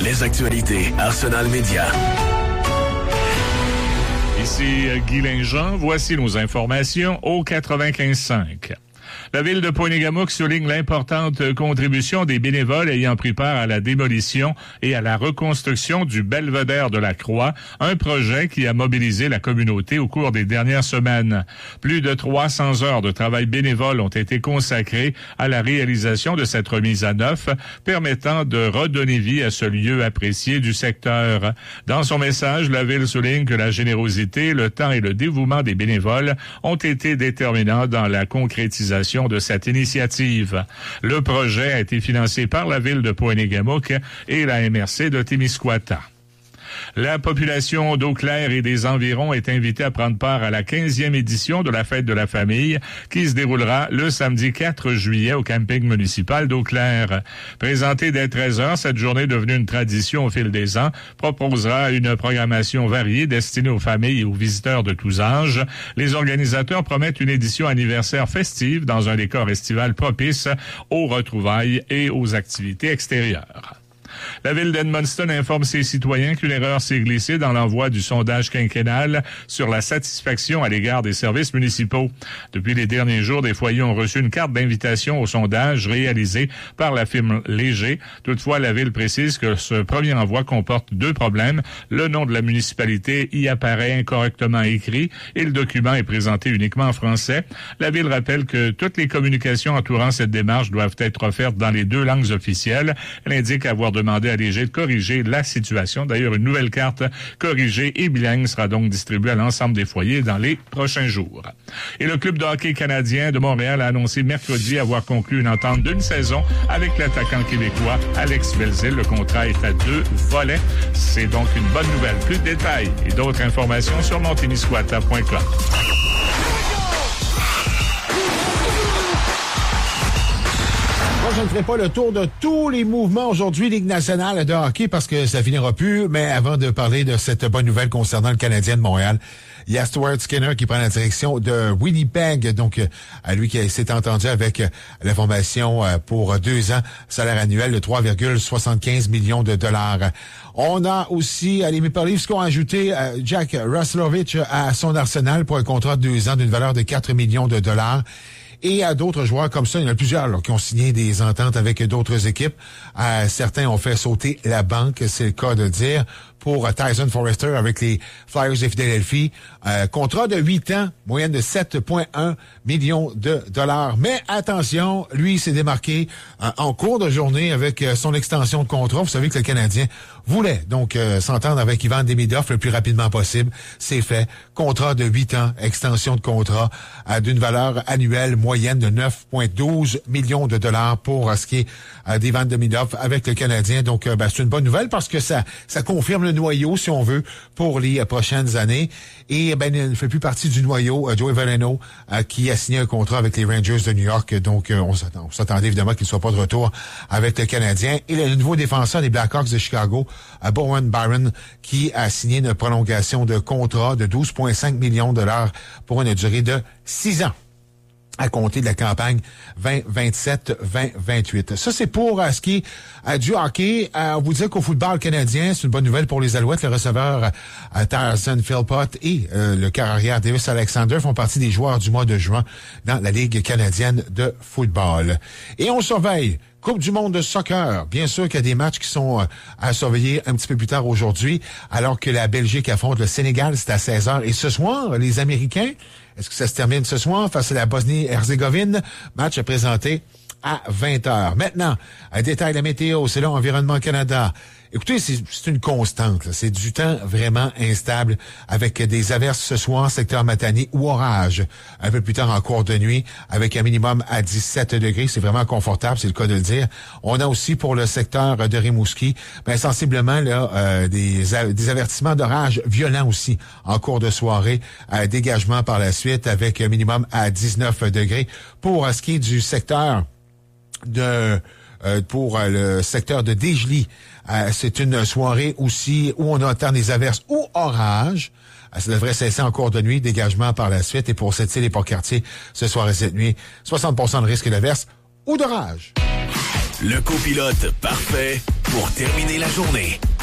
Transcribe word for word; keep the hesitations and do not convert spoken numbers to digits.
les actualités Arsenal Média. Ici Guy Linjean, voici nos informations au quatre-vingt-quinze cinq. La ville de Pointe-Égamouk souligne l'importante contribution des bénévoles ayant pris part à la démolition et à la reconstruction du belvédère de la Croix, un projet qui a mobilisé la communauté au cours des dernières semaines. Plus de trois cents heures de travail bénévole ont été consacrées à la réalisation de cette remise à neuf, permettant de redonner vie à ce lieu apprécié du secteur. Dans son message, la ville souligne que la générosité, le temps et le dévouement des bénévoles ont été déterminants dans la concrétisation de cette initiative. Le projet a été financé par la ville de Pointe-Égamouk et la M R C de Témiscouata. La population d'Eau-Claire et des environs est invitée à prendre part à la quinzième édition de la Fête de la Famille qui se déroulera le samedi quatre juillet au camping municipal d'Eau-Claire. Présentée dès treize heures, cette journée devenue une tradition au fil des ans proposera une programmation variée destinée aux familles et aux visiteurs de tous âges. Les organisateurs promettent une édition anniversaire festive dans un décor estival propice aux retrouvailles et aux activités extérieures. La ville d'Edmundston informe ses citoyens qu'une erreur s'est glissée dans l'envoi du sondage quinquennal sur la satisfaction à l'égard des services municipaux. Depuis les derniers jours, des foyers ont reçu une carte d'invitation au sondage réalisé par la firme Léger. Toutefois, la ville précise que ce premier envoi comporte deux problèmes. Le nom de la municipalité y apparaît incorrectement écrit et le document est présenté uniquement en français. La ville rappelle que toutes les communications entourant cette démarche doivent être offertes dans les deux langues officielles. Elle indique avoir demandé à Léger de corriger la situation. D'ailleurs, une nouvelle carte corrigée et bilingue sera donc distribuée à l'ensemble des foyers dans les prochains jours. Et le club de hockey canadien de Montréal a annoncé mercredi avoir conclu une entente d'une saison avec l'attaquant québécois Alex Belzile. Le contrat est à deux volets. C'est donc une bonne nouvelle. Plus de détails et d'autres informations sur mon témiscouata point com. Moi, je ne ferai pas le tour de tous les mouvements aujourd'hui, Ligue nationale de hockey, parce que ça finira plus. Mais avant de parler de cette bonne nouvelle concernant le Canadien de Montréal, il y a Stuart Skinner qui prend la direction de Winnipeg. Donc, à lui qui s'est entendu avec la formation pour deux ans, salaire annuel de trois virgule soixante-quinze millions de dollars. On a aussi, les Maple Leafs qui ont ajouté Jack Roslovic à son arsenal pour un contrat de deux ans d'une valeur de quatre millions de dollars. Et à d'autres joueurs comme ça, il y en a plusieurs là, qui ont signé des ententes avec d'autres équipes. Euh, certains ont fait sauter la banque, c'est le cas de dire. Pour Tyson Forrester avec les Flyers de Philadelphie. Euh, contrat de huit ans, moyenne de sept virgule un millions de dollars. Mais attention, lui s'est démarqué euh, en cours de journée avec euh, son extension de contrat. Vous savez que le Canadien voulait donc euh, s'entendre avec Ivan Demidov le plus rapidement possible. C'est fait. Contrat de huit ans, extension de contrat euh, d'une valeur annuelle moyenne de neuf virgule douze millions de dollars pour euh, ce qui est euh, d'Ivan Demidov avec le Canadien. Donc, euh, ben, c'est une bonne nouvelle parce que ça, ça confirme le noyau, si on veut, pour les euh, prochaines années. Et ben, il ne fait plus partie du noyau, euh, Joey Veleno, euh, qui a signé un contrat avec les Rangers de New York. Donc, euh, on, s'attend, on s'attendait évidemment qu'il ne soit pas de retour avec le Canadien. Et le nouveau défenseur des Blackhawks de Chicago, euh, Bowen Byron, qui a signé une prolongation de contrat de douze virgule cinq millions de dollars pour une durée de six ans. À compter de la campagne vingt vingt-sept vingt vingt-huit. Ça, c'est pour euh, ce qui est euh, du hockey. Euh, on vous dit qu'au football canadien, c'est une bonne nouvelle pour les Alouettes. Le receveur euh, Tarzan Philpott et euh, le carrière Davis Alexander font partie des joueurs du mois de juin dans la Ligue canadienne de football. Et on surveille Coupe du monde de soccer. Bien sûr qu'il y a des matchs qui sont euh, à surveiller un petit peu plus tard aujourd'hui, alors que la Belgique affronte le Sénégal, c'est à seize heures. Et ce soir, les Américains, est-ce que ça se termine ce soir face à la Bosnie-Herzégovine? Match à présenter à vingt heures. Maintenant, un détail de la météo, c'est là Environnement Canada. Écoutez, c'est, c'est une constante. Là. C'est du temps vraiment instable avec des averses ce soir, secteur Matane ou orage. Un peu plus tard en cours de nuit, avec un minimum à dix-sept degrés. C'est vraiment confortable, c'est le cas de le dire. On a aussi pour le secteur de Rimouski, ben, sensiblement là, euh, des, des avertissements d'orage violents aussi en cours de soirée. Euh, dégagement par la suite avec un minimum à dix-neuf degrés. Pour ce qui est du secteur de... Euh, pour euh, le secteur de Desjely, euh, c'est une soirée aussi où on attend des averses ou orages. Euh, ça devrait cesser en cours de nuit, dégagement par la suite. Et pour cette île et Port-Cartier, ce soir et cette nuit, soixante pour cent de risque d'averse ou d'orage. Le copilote parfait pour terminer la journée.